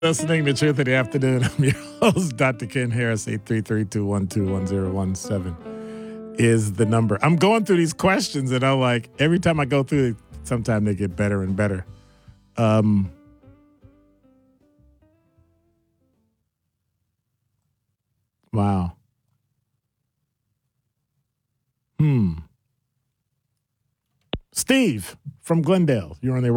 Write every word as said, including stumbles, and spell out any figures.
Listening to Truth in the Afternoon. I'm your host, Doctor Ken Harris. eight three three, two one two, one zero one seven is the number. I'm going through these questions, and I'm like, every time I go through it, sometimes they get better and better. Um, wow. Hmm. Steve from Glendale, you're on the